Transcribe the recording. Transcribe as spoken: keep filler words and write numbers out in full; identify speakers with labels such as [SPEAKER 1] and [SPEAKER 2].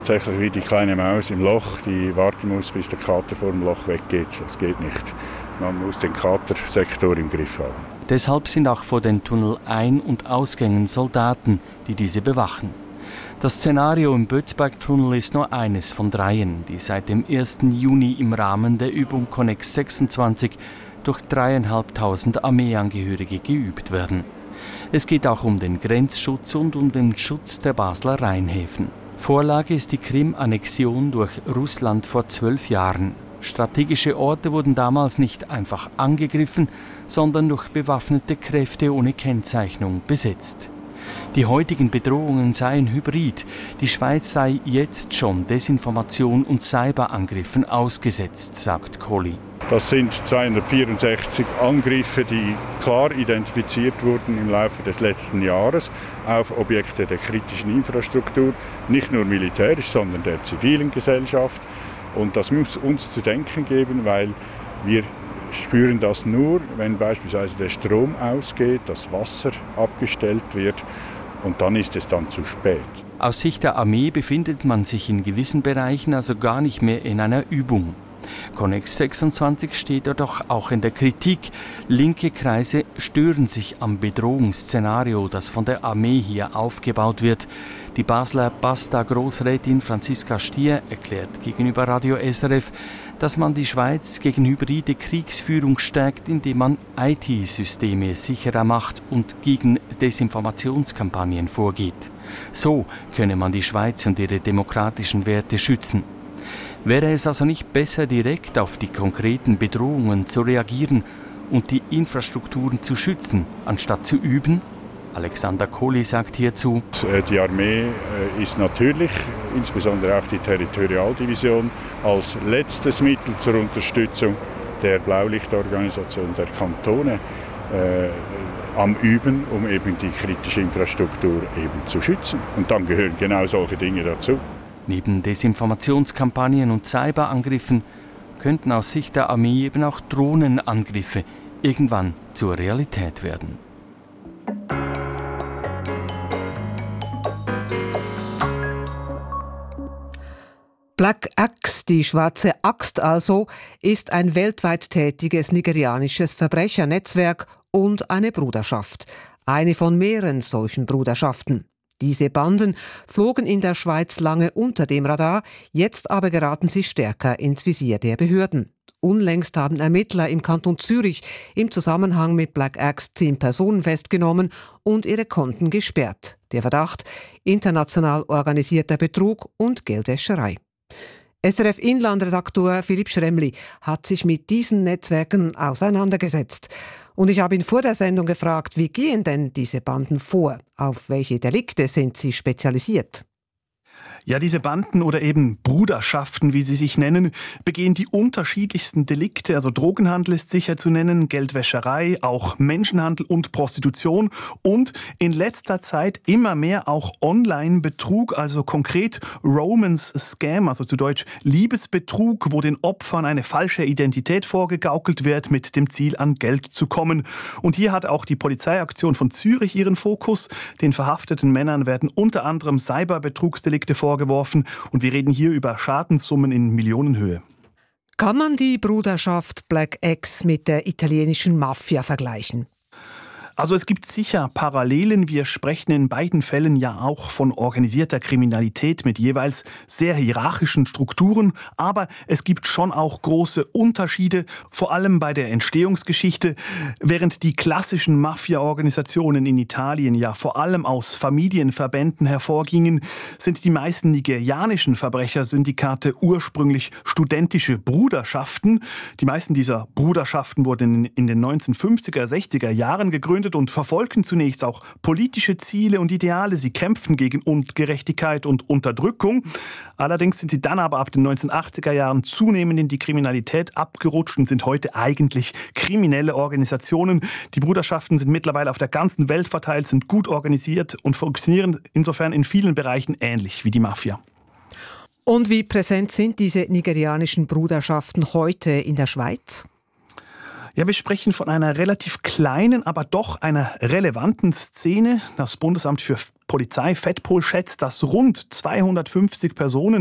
[SPEAKER 1] Tatsächlich wie die kleine Maus im Loch, die warten muss, bis der Kater vor dem Loch weggeht. Das geht nicht. Man muss den Katersektor im Griff haben.
[SPEAKER 2] Deshalb sind auch vor den Tunnel-Ein- und Ausgängen Soldaten, die diese bewachen. Das Szenario im Bödsberg-Tunnel ist nur eines von dreien, die seit dem ersten Juni im Rahmen der Übung Connex sechsundzwanzig durch dreieinhalbtausend Armeeangehörige geübt werden. Es geht auch um den Grenzschutz und um den Schutz der Basler Rheinhäfen. Vorlage ist die Krim-Annexion durch Russland vor zwölf Jahren. Strategische Orte wurden damals nicht einfach angegriffen, sondern durch bewaffnete Kräfte ohne Kennzeichnung besetzt. Die heutigen Bedrohungen seien hybrid. Die Schweiz sei jetzt schon Desinformation und Cyberangriffen ausgesetzt, sagt Kohli.
[SPEAKER 1] Das sind zweihundertvierundsechzig Angriffe, die klar identifiziert wurden im Laufe des letzten Jahres auf Objekte der kritischen Infrastruktur, nicht nur militärisch, sondern der zivilen Gesellschaft. Und das muss uns zu denken geben, weil wir spüren das nur, wenn beispielsweise der Strom ausgeht, das Wasser abgestellt wird und dann ist es dann zu spät.
[SPEAKER 2] Aus Sicht der Armee befindet man sich in gewissen Bereichen also gar nicht mehr in einer Übung. Connex sechsundzwanzig steht jedoch auch in der Kritik. Linke Kreise stören sich am Bedrohungsszenario, das von der Armee hier aufgebaut wird. Die Basler Basta-Grossrätin Franziska Stier erklärt gegenüber Radio S R F, dass man die Schweiz gegen hybride Kriegsführung stärkt, indem man I T-Systeme sicherer macht und gegen Desinformationskampagnen vorgeht. So könne man die Schweiz und ihre demokratischen Werte schützen. Wäre es also nicht besser, direkt auf die konkreten Bedrohungen zu reagieren und die Infrastrukturen zu schützen, anstatt zu üben? Alexander Kohli sagt hierzu:
[SPEAKER 1] Die Armee ist natürlich, insbesondere auch die Territorialdivision, als letztes Mittel zur Unterstützung der Blaulichtorganisation der Kantone äh, am Üben, um eben die kritische Infrastruktur eben zu schützen. Und dann gehören genau solche Dinge dazu.
[SPEAKER 2] Neben Desinformationskampagnen und Cyberangriffen könnten aus Sicht der Armee eben auch Drohnenangriffe irgendwann zur Realität werden.
[SPEAKER 3] Black Axe, die schwarze Axt also, ist ein weltweit tätiges nigerianisches Verbrechernetzwerk und eine Bruderschaft. Eine von mehreren solchen Bruderschaften. Diese Banden flogen in der Schweiz lange unter dem Radar, jetzt aber geraten sie stärker ins Visier der Behörden. Unlängst haben Ermittler im Kanton Zürich im Zusammenhang mit Black Axe zehn Personen festgenommen und ihre Konten gesperrt. Der Verdacht: international organisierter Betrug und Geldwäscherei. S R F-Inlandredaktor Philipp Schremli hat sich mit diesen Netzwerken auseinandergesetzt. Und ich habe ihn vor der Sendung gefragt, wie gehen denn diese Banden vor? Auf welche Delikte sind sie spezialisiert?
[SPEAKER 4] Ja, diese Banden oder eben Bruderschaften, wie sie sich nennen, begehen die unterschiedlichsten Delikte. Also Drogenhandel ist sicher zu nennen, Geldwäscherei, auch Menschenhandel und Prostitution und in letzter Zeit immer mehr auch Online-Betrug, also konkret Romance-Scam, also zu Deutsch Liebesbetrug, wo den Opfern eine falsche Identität vorgegaukelt wird, mit dem Ziel, an Geld zu kommen. Und hier hat auch die Polizeiaktion von Zürich ihren Fokus. Den verhafteten Männern werden unter anderem Cyberbetrugsdelikte vorgeworfen. vorgeworfen und wir reden hier über Schadenssummen in Millionenhöhe.
[SPEAKER 3] Kann man die Bruderschaft Black Axe mit der italienischen Mafia vergleichen?
[SPEAKER 4] Also es gibt sicher Parallelen. Wir sprechen in beiden Fällen ja auch von organisierter Kriminalität mit jeweils sehr hierarchischen Strukturen. Aber es gibt schon auch große Unterschiede, vor allem bei der Entstehungsgeschichte. Während die klassischen Mafia-Organisationen in Italien ja vor allem aus Familienverbänden hervorgingen, sind die meisten nigerianischen Verbrechersyndikate ursprünglich studentische Bruderschaften. Die meisten dieser Bruderschaften wurden in den neunzehnhundertfünfziger, sechziger Jahren gegründet und verfolgen zunächst auch politische Ziele und Ideale. Sie kämpfen gegen Ungerechtigkeit und Unterdrückung. Allerdings sind sie dann aber ab den neunzehnhundertachtziger Jahren zunehmend in die Kriminalität abgerutscht und sind heute eigentlich kriminelle Organisationen. Die Bruderschaften sind mittlerweile auf der ganzen Welt verteilt, sind gut organisiert und funktionieren insofern in vielen Bereichen ähnlich wie die Mafia.
[SPEAKER 3] Und wie präsent sind diese nigerianischen Bruderschaften heute in der Schweiz?
[SPEAKER 4] Ja, wir sprechen von einer relativ kleinen, aber doch einer relevanten Szene. Das Bundesamt für Polizei, Fettpol, schätzt, dass rund zweihundertfünfzig Personen